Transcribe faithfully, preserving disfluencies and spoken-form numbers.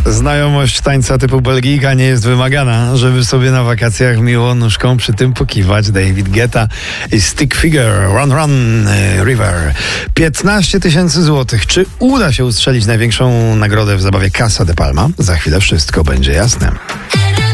Znajomość tańca typu Belgijka nie jest wymagana, żeby sobie na wakacjach miło nóżką przy tym pokiwać. David Guetta i Stick Figure, Run Run River. piętnaście tysięcy złotych. Czy uda się ustrzelić największą nagrodę w zabawie Casa de Palma? Za chwilę wszystko będzie jasne.